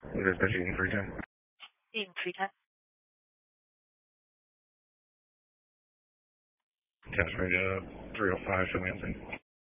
Dispatch Eating 310. Eating 310. Task range 305, show me on scene.